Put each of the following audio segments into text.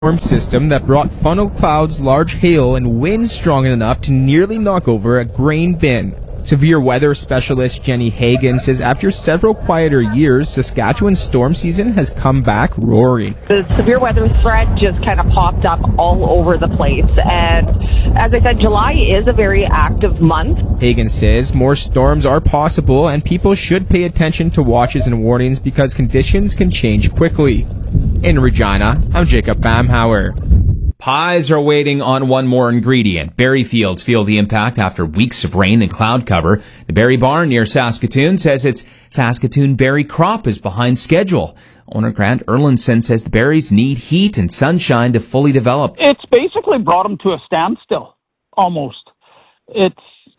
storm system that brought funnel clouds, large hail, and winds strong enough to nearly knock over a grain bin. Severe weather specialist Jenny Hagan says after several quieter years, Saskatchewan's storm season has come back roaring. The severe weather threat just kind of popped up all over the place. And as I said, July is a very active month. Hagan says more storms are possible and people should pay attention to watches and warnings because conditions can change quickly. In Regina, I'm Jacob Bamhauer. Pies are waiting on one more ingredient. Berry fields feel the impact after weeks of rain and cloud cover. The Berry Barn near Saskatoon says its Saskatoon berry crop is behind schedule. Owner Grant Erlinson says the berries need heat and sunshine to fully develop. It's basically brought them to a standstill, almost. It's,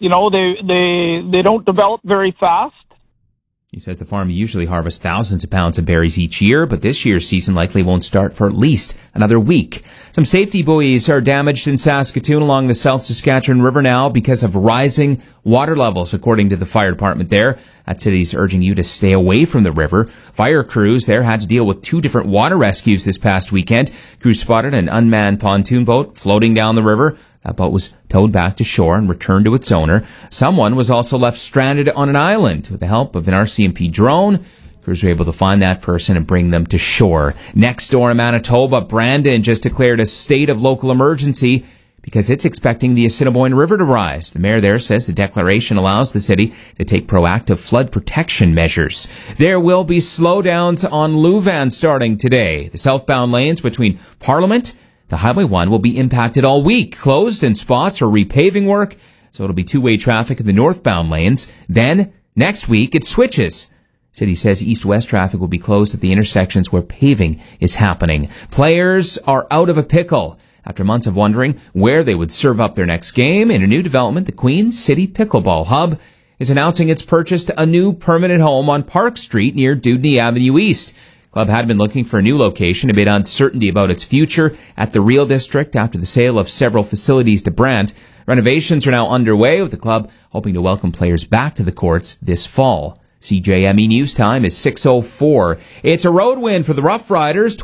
they don't develop very fast. He says the farm usually harvests thousands of pounds of berries each year, but this year's season likely won't start for at least another week. Some safety buoys are damaged in Saskatoon along the South Saskatchewan River now because of rising water levels, according to the fire department there. That city's urging you to stay away from the river. Fire crews there had to deal with 2 different water rescues this past weekend. Crews spotted an unmanned pontoon boat floating down the river. That boat was towed back to shore and returned to its owner. Someone was also left stranded on an island. With the help of an RCMP drone, crews were able to find that person and bring them to shore. Next door in Manitoba, Brandon just declared a state of local emergency because it's expecting the Assiniboine River to rise. The mayor there says the declaration allows the city to take proactive flood protection measures. There will be slowdowns on Leuven starting today. The southbound lanes between Parliament to Highway 1 will be impacted all week, closed in spots for repaving work, so it'll be two-way traffic in the northbound lanes. Then, next week, it switches. City says east-west traffic will be closed at the intersections where paving is happening. Players are out of a pickle after months of wondering where they would serve up their next game. In a new development, the Queen City Pickleball Hub is announcing it's purchased a new permanent home on Park Street near Dewdney Avenue East. Club had been looking for a new location amid uncertainty about its future at the Real District after the sale of several facilities to Brandt. Renovations are now underway, with the club hoping to welcome players back to the courts this fall. CJME News Time is 6:04. It's a road win for the Rough Riders,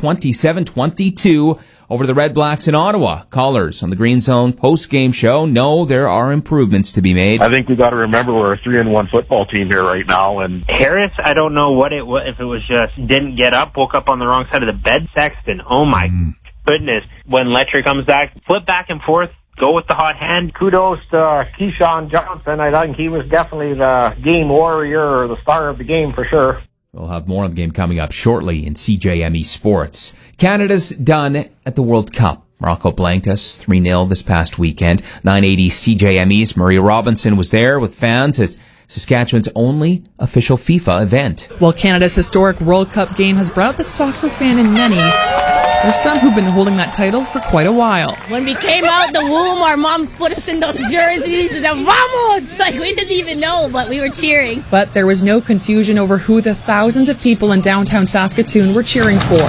27-22 over the Red Blacks in Ottawa. Callers on the Green Zone post-game show know there are improvements to be made. I think we got to remember we're a 3-1 football team here right now. And Harris, I don't know what it was, if it was just didn't get up, woke up on the wrong side of the bed. Sexton, oh my goodness. When Letcher comes back, flip back and forth. Go with the hot hand. Kudos to Keyshawn Johnson. I think he was definitely the game warrior or the star of the game for sure. We'll have more on the game coming up shortly in CJME Sports. Canada's done at the World Cup. Morocco blanked us 3-0 this past weekend. 980 CJME's Maria Robinson was there with fans at Saskatchewan's only official FIFA event. While Canada's historic World Cup game has brought out the soccer fan in many, there's some who've been holding that title for quite a while. When we came out the womb, our moms put us in those jerseys and said, "Vamos!" Like, we didn't even know, but we were cheering. But there was no confusion over who the thousands of people in downtown Saskatoon were cheering for.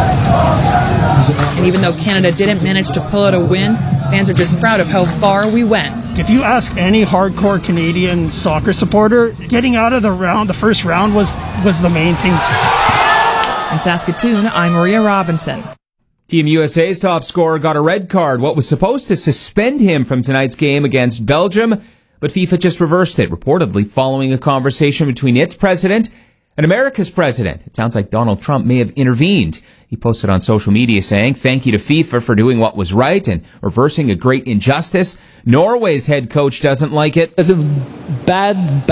And even though Canada didn't manage to pull out a win, fans are just proud of how far we went. If you ask any hardcore Canadian soccer supporter, getting out of the first round was the main thing. In Saskatoon, I'm Maria Robinson. Team USA's top scorer got a red card. What was supposed to suspend him from tonight's game against Belgium, but FIFA just reversed it, reportedly following a conversation between its president and America's president. It sounds like Donald Trump may have intervened. He posted on social media saying, "Thank you to FIFA for doing what was right and reversing a great injustice. Norway's head coach doesn't like it. It's a bad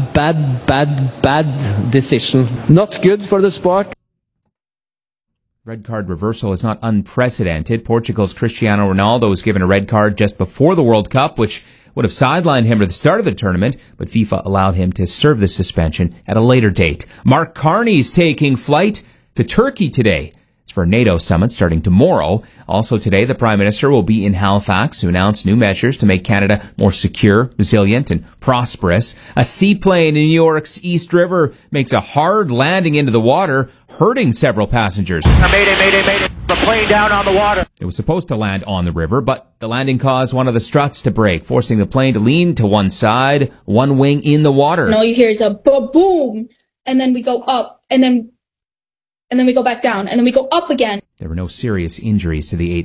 decision. Not good for the sport." Red card reversal is not unprecedented. Portugal's Cristiano Ronaldo was given a red card just before the World Cup, which would have sidelined him at the start of the tournament, but FIFA allowed him to serve the suspension at a later date. Mark Carney's taking flight to Turkey today. It's for a NATO summit starting tomorrow. Also today, the Prime Minister will be in Halifax to announce new measures to make Canada more secure, resilient, and prosperous. A seaplane in New York's East River makes a hard landing into the water, hurting several passengers. Mayday. The plane down on the water. It was supposed to land on the river, but the landing caused one of the struts to break, forcing the plane to lean to one side, one wing in the water. And all you hear is a boom, and then we go up, and then and then we go back down, and then we go up again. There were no serious injuries to the 8